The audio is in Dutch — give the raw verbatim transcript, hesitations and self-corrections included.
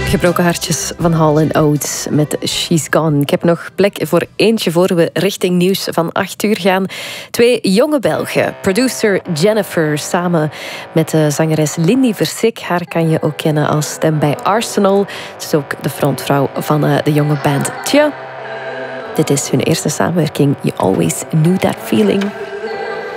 Gebroken hartjes van Hall and Oates met She's Gone. Ik heb nog plek voor eentje voor we richting nieuws van acht uur gaan. Twee jonge Belgen. Producer Jennifer samen met de zangeres Lindy Versick. Haar kan je ook kennen als stem bij Arsenal. Ze is ook de frontvrouw van de jonge band Tja. Dit is hun eerste samenwerking. You Always Knew That Feeling.